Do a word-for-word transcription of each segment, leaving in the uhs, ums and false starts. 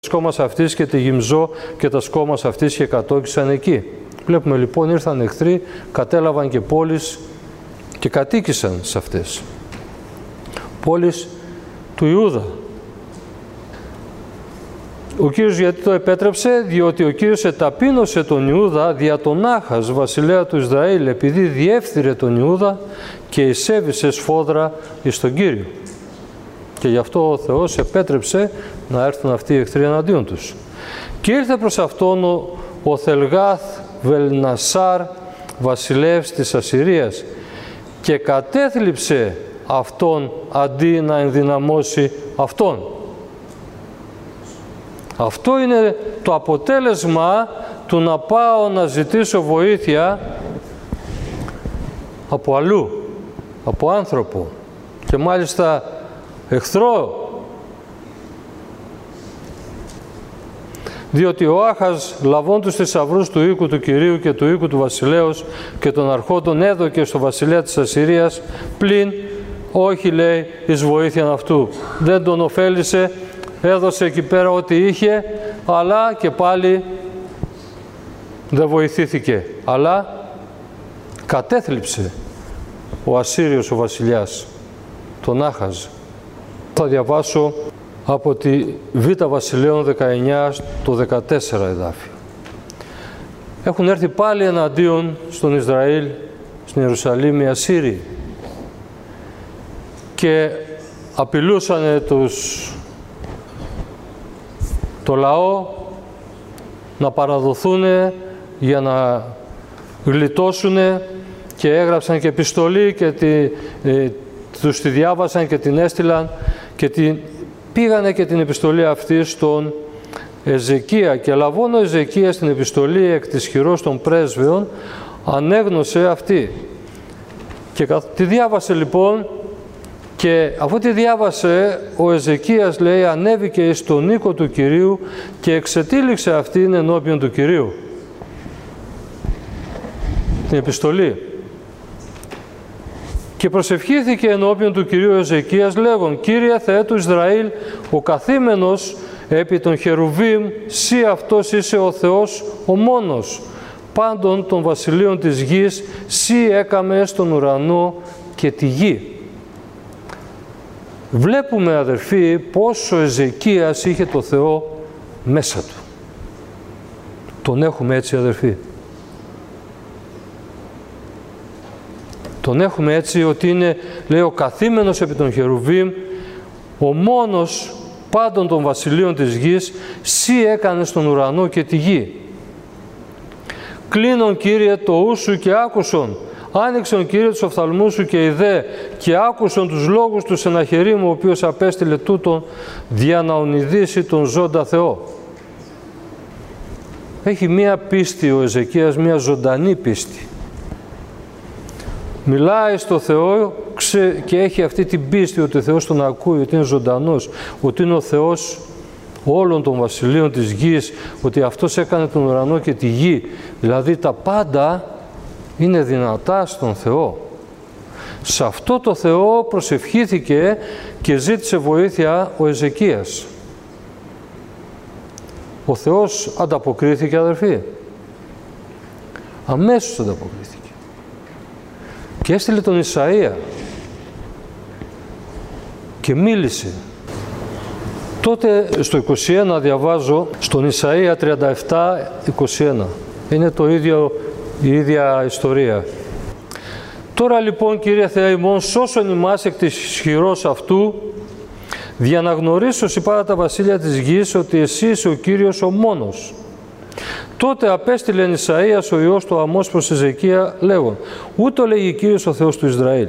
σκόμας αυτής και τη Γυμζό και τα σκόμας αυτής και κατόκισαν εκεί. Βλέπουμε λοιπόν ήρθαν εχθροί, κατέλαβαν και πόλεις και κατοίκησαν σε αυτές. Πόλεις του Ιούδα. Ο Κύριος γιατί το επέτρεψε? Διότι ο Κύριος εταπείνωσε τον Ιούδα δια τον Άχαζ, βασιλέα του Ισραήλ, επειδή διεύθυρε τον Ιούδα και εισέβησε σφόδρα εις τον Κύριο. Και γι' αυτό ο Θεός επέτρεψε να έρθουν αυτοί οι εχθροί εναντίον τους. Και ήρθε προς αυτόν ο, ο Θελγάθ Βελνασάρ, βασιλεύς της Ασσυρίας, και κατέθλιψε αυτόν αντί να ενδυναμώσει αυτόν. Αυτό είναι το αποτέλεσμα του να πάω να ζητήσω βοήθεια από αλλού, από άνθρωπο και μάλιστα εχθρό. Διότι ο Άχας, λαβών τους θησαυρούς του οίκου του Κυρίου και του οίκου του βασιλέως και των αρχόντων, έδωκε στο βασιλέα της Ασσυρίας, πλην όχι, λέει, εις βοήθειαν αυτού. Δεν τον ωφέλησε, έδωσε εκεί πέρα ό,τι είχε, αλλά και πάλι δεν βοηθήθηκε. Αλλά κατέθλιψε ο Ασσύριος ο βασιλιάς, τον Άχαζ. Θα διαβάσω από τη Β' Βασιλέων δεκαεννιά το δεκατέσσερα εδάφιο. Έχουν έρθει πάλι εναντίον στον Ισραήλ, στην Ιερουσαλήμ, οι Ασσύριοι και απειλούσανε τους, το λαό να παραδοθούν για να γλιτώσουν και έγραψαν και επιστολή και τη, ε, τους τη διάβασαν και την έστειλαν και την πήγανε και την επιστολή αυτή στον Εζεκία και λαβών ο Εζεκίας την επιστολή εκ της χειρός των πρέσβεων ανέγνωσε αυτή και τη διάβασε λοιπόν και αφού τη διάβασε ο Εζεκίας, λέει, ανέβηκε εις τον οίκο του Κυρίου και εξετήληξε αυτήν ενώπιον του Κυρίου την επιστολή. Και προσευχήθηκε ενώπιον του Κυρίου Εζεκίας λέγον: Κύριε Θεέ του Ισραήλ, ο καθήμενος επί των Χερουβίμ, σύ αυτός είσαι ο Θεός ο μόνος, πάντων των βασιλείων της γης, σύ έκαμε στον ουρανό και τη γη. Βλέπουμε, αδερφοί, πόσο ο Εζεκίας είχε το Θεό μέσα του. Τον έχουμε έτσι, αδερφοί. Τον έχουμε έτσι ότι είναι, λέει, ο καθήμενος επί των Χερουβίμ, ο μόνος πάντων των βασιλείων της γης, σύ έκανε στον ουρανό και τη γη. Κλείνον, Κύριε, το ου σου και άκουσον. Άνοιξον, Κύριε, τους οφθαλμούς σου και ειδέ και άκουσον τους λόγους του Σεναχερίμ, ο οποίος απέστειλε τούτον δια να ονειδήσει τον ζώντα Θεό. Έχει μία πίστη ο Εζεκίας, μία ζωντανή πίστη. Μιλάει στο Θεό και έχει αυτή την πίστη ότι ο Θεός τον ακούει, ότι είναι ζωντανός, ότι είναι ο Θεός όλων των βασιλείων της γης, ότι Αυτός έκανε τον ουρανό και τη γη. Δηλαδή τα πάντα είναι δυνατά στον Θεό. Σε αυτό το Θεό προσευχήθηκε και ζήτησε βοήθεια ο Εζεκίας. Ο Θεός ανταποκρίθηκε, αδερφοί. Αμέσως ανταποκρίθηκε. Και έστειλε τον Ισαΐα και μίλησε. Τότε στο είκοσι ένα διαβάζω στον Ισαΐα τριάντα επτά είκοσι ένα. Είναι το ίδιο, η ίδια ιστορία. Τώρα λοιπόν, Κύριε Θεέ ημών, σώσον ημάς εκ της χειρός αυτού, δια να γνωρίσω παρά τα βασίλεια της γης ότι εσύ είσαι ο Κύριος ο μόνος. Τότε απέστειλε Ισαΐας ο Υιός του Αμώς προς Εζεκία λέγον: ούτω λέγει Κύριος ο Θεός του Ισραήλ.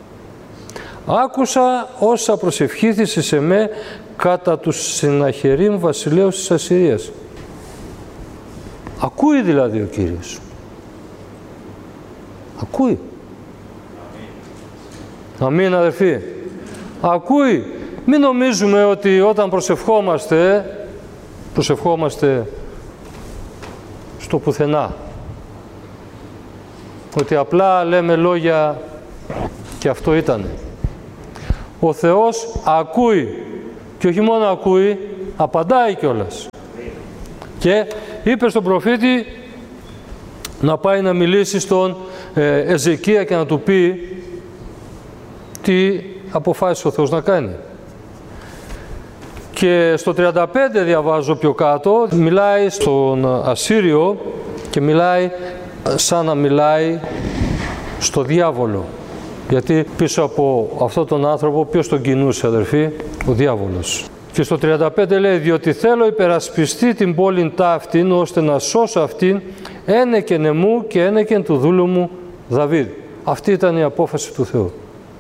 Άκουσα όσα προσευχήθησε σε με κατά τους Σεναχερίμ βασιλέους της Ασσυρίας. Ακούει δηλαδή ο Κύριος. Ακούει. Αμήν, αδερφοί. Ακούει. Μην νομίζουμε ότι όταν προσευχόμαστε, προσευχόμαστε στο πουθενά. Ότι απλά λέμε λόγια και αυτό ήτανε. Ο Θεός ακούει. Και όχι μόνο ακούει, Απαντάει κιόλας. Και είπε στον προφήτη να πάει να μιλήσει στον ε, Εζεκία και να του πει τι αποφάσισε ο Θεός να κάνει. Και στο τριάντα πέντε διαβάζω πιο κάτω, μιλάει στον Ασσύριο και μιλάει σαν να μιλάει στο διάβολο. Γιατί πίσω από αυτόν τον άνθρωπο ποιος τον κινούσε, αδερφοί? Ο διάβολος. Και στο τριάντα πέντε λέει, διότι θέλω υπερασπιστεί την πόλην ταύτην, ώστε να σώσω αυτήν, ένεκεν εμού και ένεκεν του δούλου μου Δαβίδ. Αυτή ήταν η απόφαση του Θεού.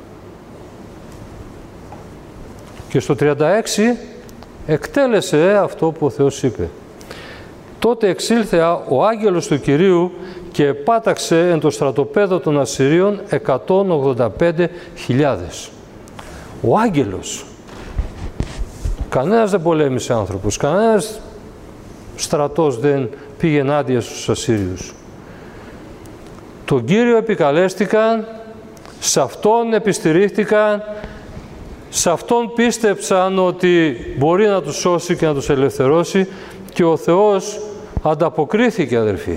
Και στο τριάντα έξι εκτέλεσε αυτό που ο Θεός είπε. Τότε εξήλθε ο άγγελος του Κυρίου και πάταξε εν το στρατοπέδο των Ασσυρίων εκατόν ογδόντα πέντε χιλιάδες. Ο άγγελος. Κανένας δεν πολέμησε άνθρωπος, κανένας στρατός δεν πήγε ενάντια στους Ασσύριους. Τον Κύριο επικαλέστηκαν, σε Αυτόν επιστηρίχτηκαν, σε Αυτόν πίστεψαν ότι μπορεί να τους σώσει και να τους ελευθερώσει και ο Θεός ανταποκρίθηκε, αδερφοί.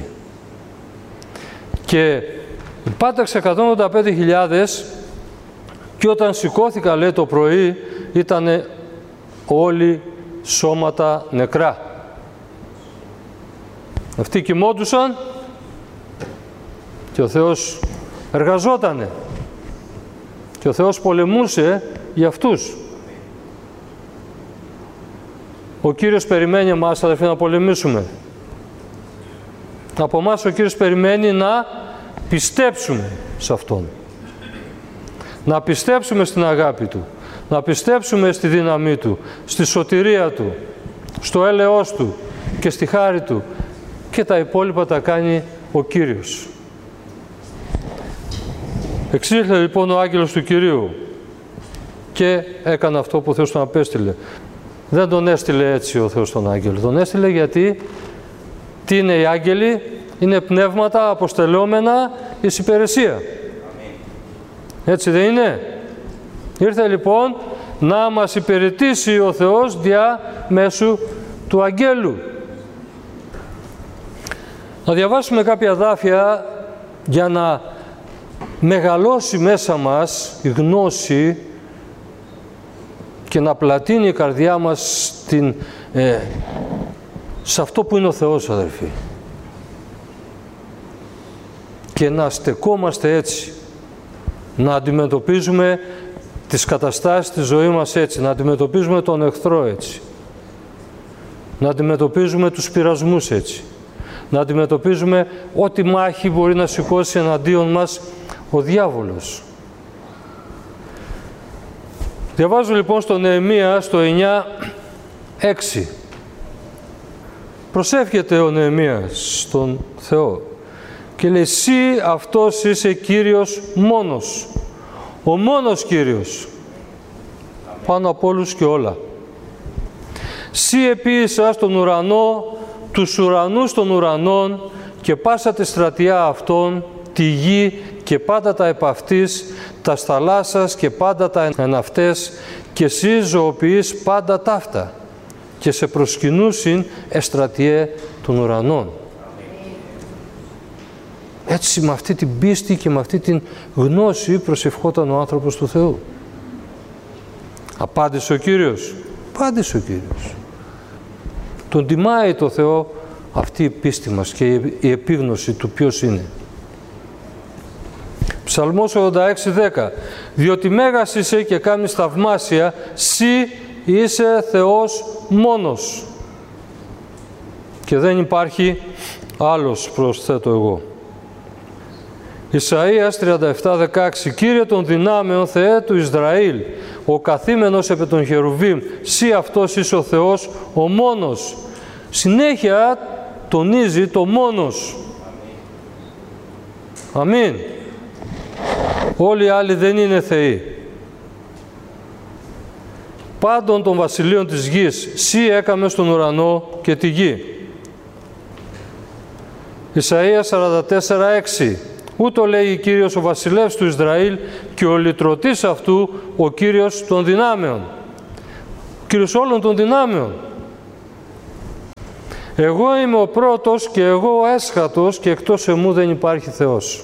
Και πάταξε εκατόν ογδόντα πέντε χιλιάδες και όταν σηκώθηκα, λέει, το πρωί, ήταν όλοι σώματα νεκρά. Αυτοί κοιμόντουσαν και ο Θεός εργαζότανε και ο Θεός πολεμούσε για αυτούς. Ο Κύριος περιμένει εμάς, αδερφοί, να πολεμήσουμε. Από εμάς ο Κύριος περιμένει να πιστέψουμε σε Αυτόν. Να πιστέψουμε στην αγάπη Του. Να πιστέψουμε στη δύναμή Του, στη σωτηρία Του, στο έλεος Του και στη χάρη Του. Και τα υπόλοιπα τα κάνει ο Κύριος. Εξήλθε λοιπόν ο άγγελος του Κυρίου και έκανε αυτό που ο Θεός τον απέστειλε. Δεν τον έστειλε έτσι ο Θεός τον άγγελο. Τον έστειλε γιατί τι είναι οι άγγελοι? Είναι πνεύματα αποστελόμενα εις υπηρεσία. Έτσι δεν είναι? Ήρθε λοιπόν να μας υπηρετήσει ο Θεός δια μέσου του αγγέλου. Να διαβάσουμε κάποια δάφια για να μεγαλώσει μέσα μας η γνώση και να πλατείνει η καρδιά μας στην, ε, σε αυτό που είναι ο Θεός, αδερφοί. Και να στεκόμαστε έτσι, να αντιμετωπίζουμε τις καταστάσεις της ζωής μας έτσι, να αντιμετωπίζουμε τον εχθρό έτσι, να αντιμετωπίζουμε τους πειρασμούς έτσι, να αντιμετωπίζουμε ό,τι μάχη μπορεί να σηκώσει εναντίον μας ο διάβολος. Διαβάζω λοιπόν στο Νεεμία στο εννιά έξι. Προσεύχεται ο Νεεμίας στον Θεό και λέει, «Συ αυτός είσαι Κύριος μόνος, ο μόνος Κύριος, πάνω από όλους και όλα. Συ επίησας τον ουρανό, τους ουρανούς των ουρανών και πάσα τη στρατιά αυτών, τη γη και πάντα τα επ' αυτής, τα θαλάσσας και πάντα τα εν αυτές, και εσύ ζωοποιείς πάντα ταύτα και σε προσκυνούσιν εστρατιέ των ουρανών». Έτσι με αυτή την πίστη και με αυτή την γνώση προσευχόταν ο άνθρωπος του Θεού. Απάντησε ο Κύριος. Απάντησε ο Κύριος. Τον τιμάει το Θεό αυτή η πίστη μας και η επίγνωση του ποιος είναι. Ψαλμός ογδόντα έξι δέκα. «Διότι μέγας είσαι και κάνεις θαυμάσια, σύ είσαι Θεός μόνος και δεν υπάρχει άλλος, προσθέτω εγώ». Ισαΐας τριάντα επτά δεκαέξι. «Κύριε των δυνάμεων, Θεέ του Ισραήλ, ο καθήμενος επί των χερουβίμ, σύ αυτός είσαι ο Θεός, ο μόνος». Συνέχεια τονίζει το μόνος. Αμήν. Όλοι οι άλλοι δεν είναι θεοί. Πάντων των βασιλείων της γης, σύ έκαμε στον ουρανό και τη γη. Ισαΐας σαράντα τέσσερα έξι. «Ούτω λέει Κύριος ο βασιλεύς του Ισραήλ και ο λυτρωτής αυτού, ο Κύριος των δυνάμεων». Ο Κύριος όλων των δυνάμεων. Εγώ είμαι ο πρώτος και εγώ ο έσχατος και εκτός εμού δεν υπάρχει Θεός.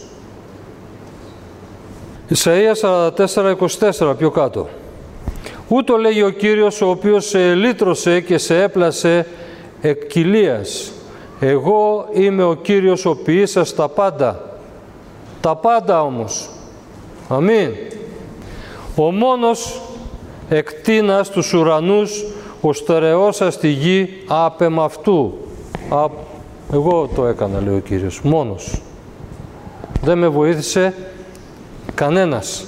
Ισαΐας σαράντα τέσσερα είκοσι τέσσερα πιο κάτω. Ούτω λέγει ο Κύριος, ο οποίος σε ελύτρωσε και σε έπλασε εκ κοιλίας. Εγώ είμαι ο Κύριος ο ποιήσας τα πάντα. Τα πάντα όμως. Αμήν. Ο μόνος εκτείνας τους ουρανούς, ο στερεός στη γη άπεμ αυτού. Α, εγώ το έκανα, λέει ο Κύριος, μόνος. Δεν με βοήθησε κανένας.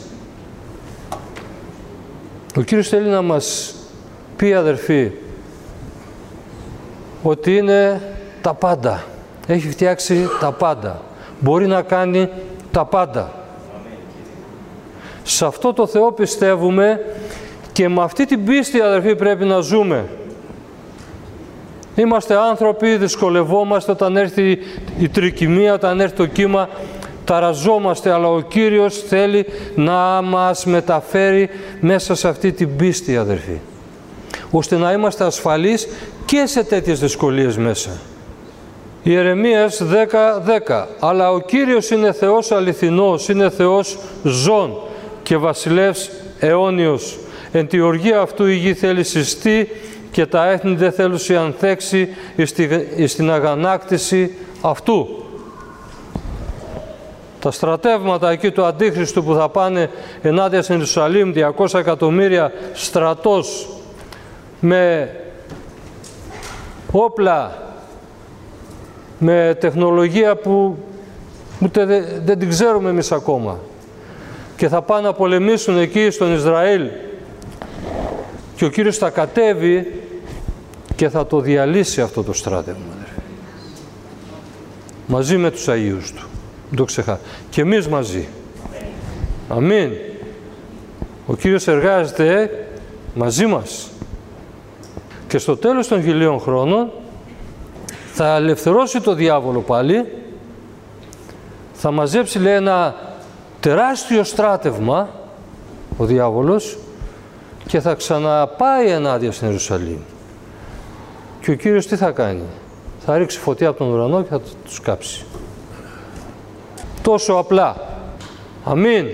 Ο Κύριος θέλει να μας πει, αδερφοί, ότι είναι τα πάντα. Έχει φτιάξει τα πάντα. Μπορεί να κάνει τα πάντα. Σε αυτό το Θεό πιστεύουμε και με αυτή την πίστη, αδερφοί, πρέπει να ζούμε. Είμαστε άνθρωποι, δυσκολευόμαστε όταν έρθει η τρικυμία, όταν έρθει το κύμα, ταραζόμαστε, αλλά ο Κύριος θέλει να μας μεταφέρει μέσα σε αυτή την πίστη, αδερφοί, ώστε να είμαστε ασφαλείς και σε τέτοιες δυσκολίες μέσα. Ιερεμίας δέκα δέκα. Αλλά ο Κύριος είναι Θεός αληθινός, είναι Θεός ζών και βασιλεύς αιώνιος. Εν τη οργή αυτού η γη θέλει συστή και τα έθνη δεν θέλουσι ανθέξει εις την αγανάκτηση αυτού. Τα στρατεύματα εκεί του Αντίχριστου που θα πάνε ενάντια στην Ιερουσαλήμ, διακόσια εκατομμύρια στρατός με όπλα, με τεχνολογία που ούτε δεν, δεν την ξέρουμε εμείς ακόμα, και θα πάνε να πολεμήσουν εκεί στον Ισραήλ, και ο Κύριος θα κατέβει και θα το διαλύσει αυτό το στράτευμα, μαζί με τους Αγίους Του. Μην το ξεχάσετε. Και εμείς μαζί. Αμήν. Ο Κύριος εργάζεται μαζί μας. Και στο τέλος των χιλίων χρόνων θα ελευθερώσει το διάβολο πάλι, θα μαζέψει, λέει, ένα τεράστιο στράτευμα ο διάβολος και θα ξαναπάει ενάντια στην Ιερουσαλήμ. Και ο Κύριος τι θα κάνει? Θα ρίξει φωτιά από τον ουρανό και θα τους κάψει. Τόσο απλά. Αμήν.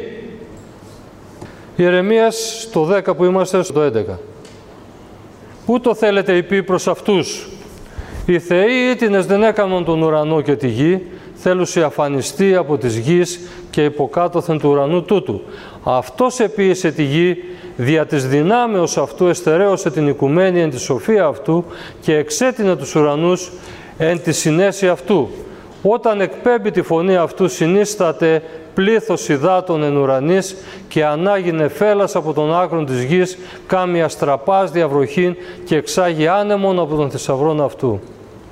Ιερεμίας το δέκα που είμαστε στο έντεκα. Ούτω θέλετε υπεί προς αυτούς. Οι θεοί ήτινες δεν έκανον τον ουρανό και τη γη, θέλουσι αφανιστεί από της γης και υποκάτωθεν του ουρανού τούτου. Αυτός επίησε τη γη, δια της δυνάμεως αυτού εστερέωσε την οικουμένη εν τη σοφία αυτού και εξέτεινε τους ουρανούς εν τη συνέση αυτού. Όταν εκπέμπει τη φωνή αυτού συνίσταται πλήθος υδάτων εν ουρανής και ανάγει φέλας από τον άκρον της γης, κάμει αστραπάς διαβροχήν και εξάγει άνεμον από τον θησαυρόν αυτού.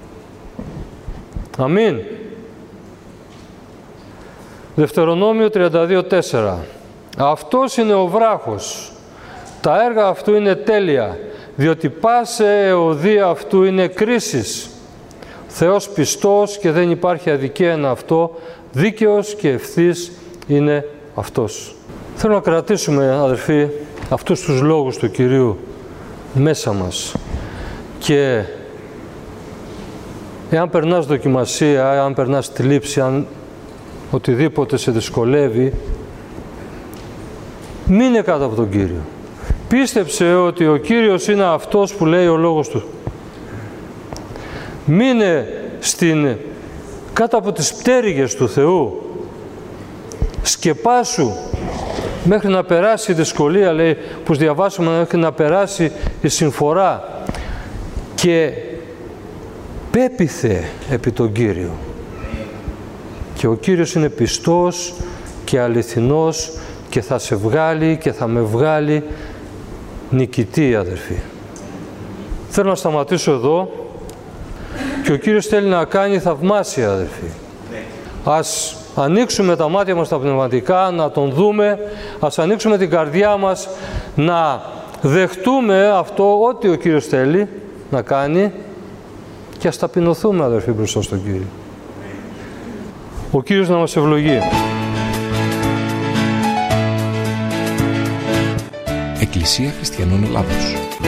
Αμήν. Δευτερονόμιο τριάντα δύο τέσσερα. Αυτός είναι ο βράχος. Τα έργα αυτού είναι τέλεια, διότι πάσε εωδία αυτού είναι κρίσης. Θεός πιστός και δεν υπάρχει αδικία εν αυτό, δίκαιος και ευθύς είναι αυτός. Θέλω να κρατήσουμε, αδερφοί, αυτούς τους λόγους του Κυρίου μέσα μας. Και εάν περνάς δοκιμασία, εάν περνάς θλίψη, αν οτιδήποτε σε δυσκολεύει, μείνε κάτω από τον Κύριο. Πίστεψε ότι ο Κύριος είναι αυτός που λέει ο λόγος Του. Μείνε στην, κάτω από τις πτέρυγες του Θεού. Σκεπάσου μέχρι να περάσει η δυσκολία, λέει, που διαβάσουμε, μέχρι να περάσει η συμφορά, και πέπιθε επί τον Κύριο. Και ο Κύριος είναι πιστός και αληθινός και θα σε βγάλει και θα με βγάλει νικητή, αδερφοί. Θέλω να σταματήσω εδώ. Και ο Κύριος θέλει να κάνει θαυμάσια, αδερφοί. Ας ανοίξουμε τα μάτια μας τα πνευματικά, να Τον δούμε, ας ανοίξουμε την καρδιά μας, να δεχτούμε αυτό, ό,τι ο Κύριος θέλει να κάνει, και ας ταπεινωθούμε, αδερφοί, μπροστά στον Κύριο. Ο Κύριος να μας ευλογεί. Εκκλησία Χριστιανών Ελλάδος.